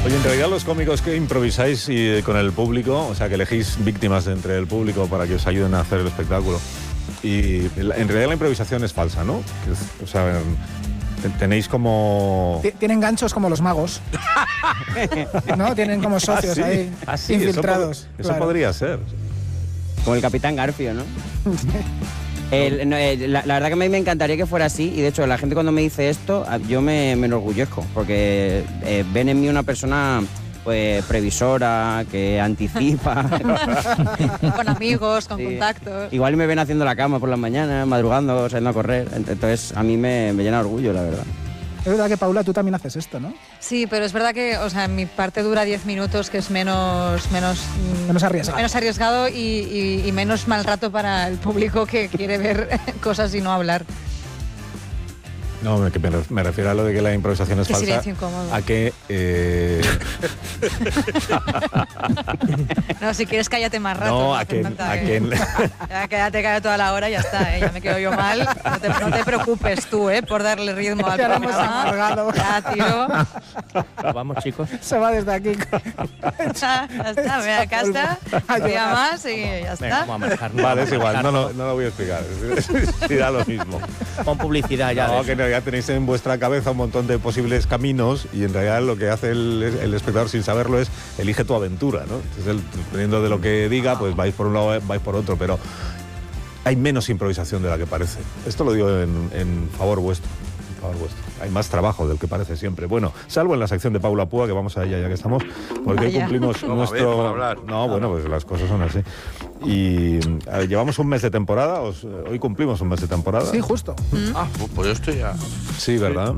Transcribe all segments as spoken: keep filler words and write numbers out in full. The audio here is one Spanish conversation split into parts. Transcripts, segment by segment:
Oye, en realidad los cómicos que improvisáis y, con el público, o sea, que elegís víctimas de entre el público para que os ayuden a hacer el espectáculo. Y en realidad la improvisación es falsa, ¿no? O sea, tenéis como... Tienen ganchos como los magos. ¿No? Tienen como socios ¿Ah, sí? ahí, ¿Ah, sí? infiltrados. Eso, eso claro. podría ser. Como el Capitán Garfio, ¿no? El, no, el, la, la verdad que a mí me encantaría que fuera así, y de hecho la gente cuando me dice esto, yo me, me enorgullezco, porque eh, ven en mí una persona pues previsora, que anticipa. Con amigos, con Sí. contactos. Igual me ven haciendo la cama por las mañanas, madrugando, saliendo a correr, entonces a mí me, me llena de orgullo, la verdad. Es verdad que, Paula, tú también haces esto, ¿no? Sí, pero es verdad que, o sea, mi parte dura diez minutos, que es menos menos Menos arriesgado. menos arriesgado y, y, y menos mal rato para el público que quiere ver cosas y no hablar. No, me, me, me refiero a lo de que la improvisación es Qué falsa. silencio incómodo. A que... Eh... No, si quieres cállate más rato. no, a hace que... falta A que- que... Ya, quédate callado toda la hora y ya está, ¿eh? Ya me quedo yo mal. No te, no te preocupes tú, ¿eh? Por darle ritmo al Ya lo hemos programa. amargado. Ya, tío. Vamos, chicos. Se va desde aquí. Ya, ya está, ve acá está. Un día más y ya está. Venga, vamos a marcarnos. Vale, es vamos a igual, no, marcarnos. no, no lo voy a explicar. Sí, da lo mismo. Pon publicidad ya. No, de que eso. en realidad tenéis en vuestra cabeza un montón de posibles caminos y en realidad lo que hace el, el espectador sin saberlo es elige tu aventura, ¿no? Entonces, el- dependiendo de lo que diga, pues vais por un lado, vais por otro, pero hay menos improvisación de la que parece. Esto lo digo en, en favor vuestro. En favor vuestro. Hay más trabajo del que parece siempre. Bueno, salvo en la sección de Paula Púa, que vamos a ella ya que estamos, porque hoy Vaya. cumplimos Vamos a ver, nuestro... por hablar. No, bueno, pues las cosas son así. Y a ver, llevamos un mes de temporada, os- hoy cumplimos un mes de temporada. Sí, justo. Ah, pues yo estoy ya. Sí, ¿verdad?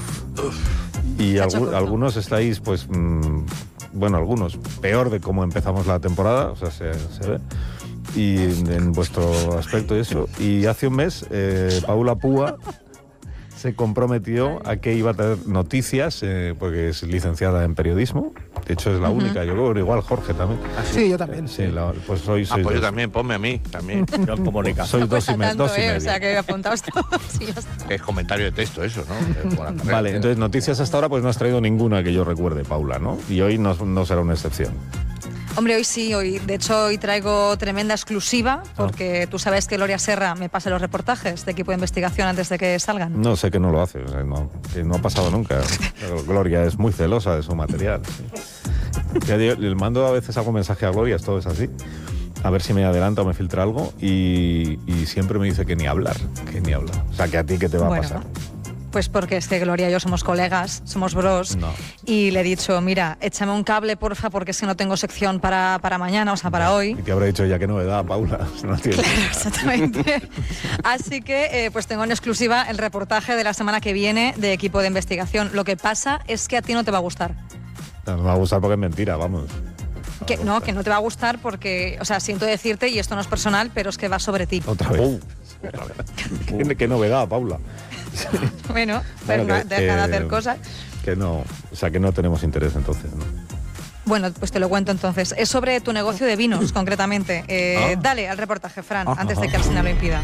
Y Se ha hecho algu- corto. algunos estáis, pues, mm, bueno, algunos, peor de cómo empezamos la temporada, o sea, se, se ve, y en vuestro aspecto y eso. Y hace un mes, eh, Paula Púa se comprometió a que iba a tener noticias, eh, porque es licenciada en periodismo. De hecho, es la única, yo creo, igual Jorge también. Sí, yo también. Sí, la- pues hoy Ah, sois pues yo dos. también, ponme a mí, también. Yo en comunicación. Sois dos y, Cuesta me- tanto, dos y ¿eh? medio. O sea, que apuntaos todos y ya está. Que es comentario de texto eso, ¿no? De buena carrera. Vale, entonces noticias hasta ahora pues no has traído ninguna que yo recuerde, Paula, ¿no? Y hoy no, no será una excepción. Hombre, hoy sí, hoy, de hecho hoy traigo tremenda exclusiva porque tú sabes que Gloria Serra me pasa los reportajes de equipo de investigación antes de que salgan. No sé que no lo hace, o sea, no, que no ha pasado nunca. Pero Gloria es muy celosa de su material. Sí. Ya digo, le mando a veces algún mensaje a Gloria, esto es así, a ver si me adelanta o me filtra algo y, y siempre me dice que ni hablar, que ni hablar. O sea, que a ti qué te va Bueno, a pasar. Pues porque es que Gloria y yo somos colegas, somos bros, No. y le he dicho, mira, échame un cable, porfa, porque es que no tengo sección para, para mañana, o sea, para hoy. Y te habrá dicho ya qué novedad, Paula. No tiene- Claro, exactamente. Así que eh, pues tengo en exclusiva el reportaje de la semana que viene de equipo de investigación. Lo que pasa es que a ti no te va a gustar. No me va a gustar porque es mentira, vamos. Que, no, que no te va a gustar porque, o sea, siento decirte, y esto no es personal, pero es que va sobre ti. Otra vez. ¿Qué, qué novedad, Paula. Bueno, pues Bueno, no, que- deja de que- hacer cosas. Que no, o sea, que no tenemos interés entonces, ¿no? Bueno, pues te lo cuento entonces. Es sobre tu negocio de vinos, concretamente. Eh, Ah. Dale al reportaje, Fran, Ah, antes de ajá. que Alsina lo impida.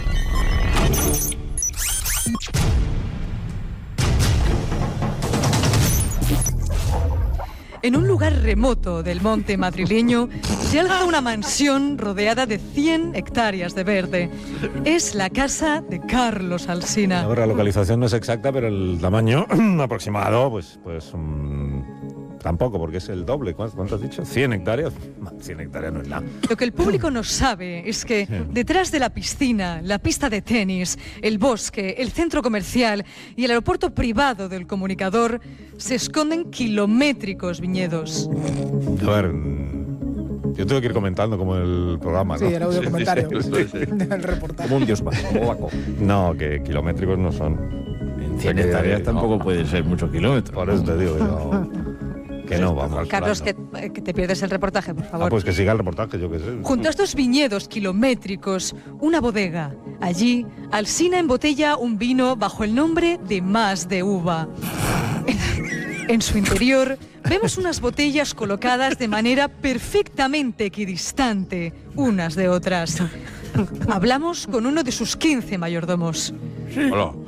En un lugar remoto del monte madrileño se alza una mansión rodeada de cien hectáreas de verde. Es la casa de Carlos Alsina. A ver, la localización no es exacta, pero el tamaño aproximado, pues, pues mm, tampoco, porque es el doble. ¿Cuánto, cuánto has dicho? ¿cien hectáreas? No, cien hectáreas no es nada. Lo que el público no sabe es que detrás de la piscina, la pista de tenis, el bosque, el centro comercial y el aeropuerto privado del Comunicador se esconden kilométricos viñedos. A ver, mm, yo tengo que ir comentando como el programa, ¿no? Sí, el audio comentario Sí, sí, sí. del reportaje. Como un dios más, como Baco. No, que kilométricos no son. En O sea, cien que- hectáreas no. tampoco puede ser muchos kilómetros. Por eso te digo que no, que no vamos. Carlos, que, eh, que te pierdes el reportaje, por favor. Ah, pues que siga el reportaje, yo qué sé. Junto a estos viñedos kilométricos, una bodega. Allí, Alsina embotella un vino bajo el nombre de Más de Uva. En su interior, vemos unas botellas colocadas de manera perfectamente equidistante unas de otras. Hablamos con uno de sus quince mayordomos. Hola,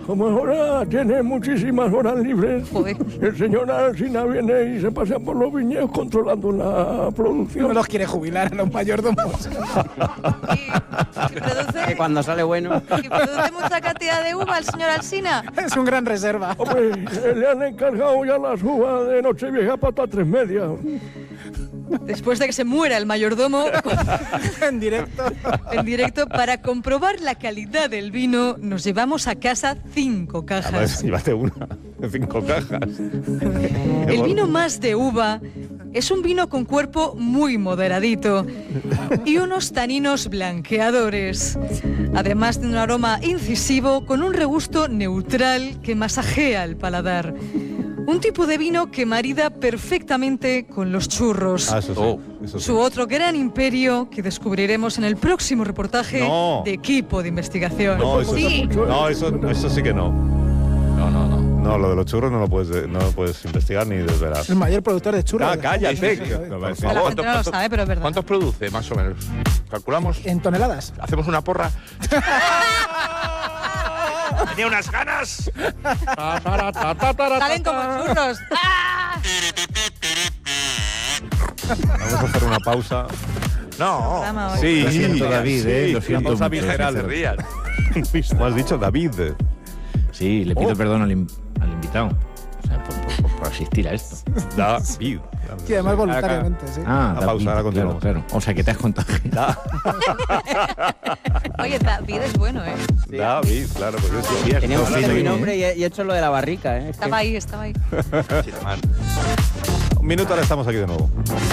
como ahora tiene muchísimas horas libres, Joder. el señor Alsina viene y se pasea por los viñedos controlando la producción. No los quiere jubilar a los mayordomos. ¿Y, y produce, Que cuando sale bueno. y produce mucha cantidad de uva el señor Alsina? Es un gran reserva. Hombre, eh, le han encargado ya las uvas de Nochevieja para tres medias. Después de que se muera el mayordomo, En directo. en directo, para comprobar la calidad del vino, nos llevamos a casa cinco Además, cajas. llévate una de cinco cajas. El vino Más de Uva es un vino con cuerpo muy moderadito y unos taninos blanqueadores, además de un aroma incisivo con un regusto neutral que masajea el paladar. Un tipo de vino que marida perfectamente con los churros. Ah, eso sí. Oh. Eso sí. Su otro gran imperio que descubriremos en el próximo reportaje No. de Equipo de Investigación. No, eso, sí. no eso, eso sí que no. No, no, no. No, lo de los churros no lo puedes, no lo puedes investigar ni desvelar. El mayor productor de churros. Ah, cállate. Sí, sí, sí. No, Por sí. La favor, gente no lo sabe, pero es verdad. ¿Cuántos produce, más o menos? ¿Calculamos? En toneladas. ¿Hacemos una porra? ¡Tenía unas ganas! Salen como churros. ¡Ah! Vamos a hacer una pausa. No. Programa hoy. Sí, Lo siento, sí, David, eh, lo una siento pausa mucho. visceral. Se rían. ¿Cómo has dicho, David? Sí, le pido Oh. perdón al, in- al invitado. O sea, por, por- por asistir a esto. David. Sí, además voluntariamente, sí. Ah, La pausa, David, ahora continuamos. claro, claro. O sea, que te has contagiado. Da- Oye, David es bueno, ¿eh? David, claro, pues eso. Tenía un Sí, de sí. mi nombre y he, y he hecho lo de la barrica, ¿eh? Es que- Estaba ahí, estaba ahí. Un minuto, ahora estamos aquí de nuevo.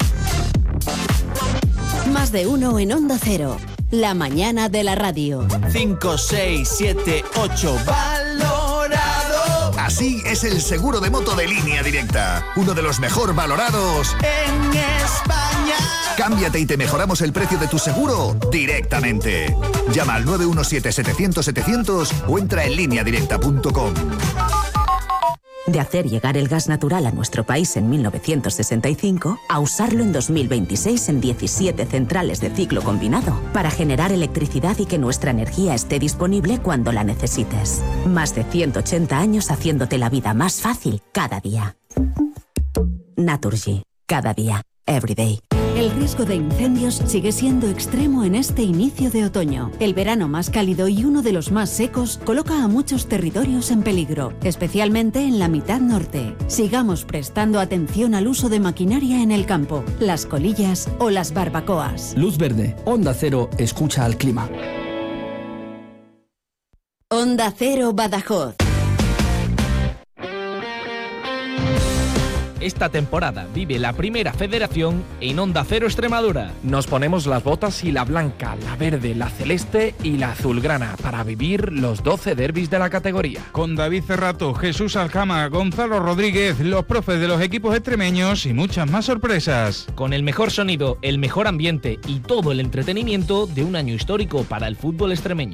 Más de uno en Onda Cero. La mañana de la radio. cinco, seis, siete, ocho. ¡Valorado! Así es el seguro de moto de Línea Directa. Uno de los mejor valorados En España. Cámbiate y te mejoramos el precio de tu seguro directamente. Llama al nueve uno siete, setecientos, setecientos o entra en línea directa punto com. De hacer llegar el gas natural a nuestro país en mil novecientos sesenta y cinco a usarlo en dos mil veintiséis en diecisiete centrales de ciclo combinado para generar electricidad y que nuestra energía esté disponible cuando la necesites. Más de ciento ochenta años haciéndote la vida más fácil cada día. Naturgy. Cada día. Every day. El riesgo de incendios sigue siendo extremo en este inicio de otoño. El verano más cálido y uno de los más secos coloca a muchos territorios en peligro, especialmente en la mitad norte. Sigamos prestando atención al uso de maquinaria en el campo, las colillas o las barbacoas. Luz verde. Onda Cero escucha al clima. Onda Cero Badajoz. Esta temporada vive la primera federación en Onda Cero Extremadura. Nos ponemos las botas y la blanca, la verde, la celeste y la azulgrana para vivir los doce derbis de la categoría. Con David Cerrato, Jesús Alcama, Gonzalo Rodríguez, los profes de los equipos extremeños y muchas más sorpresas. Con el mejor sonido, el mejor ambiente y todo el entretenimiento de un año histórico para el fútbol extremeño.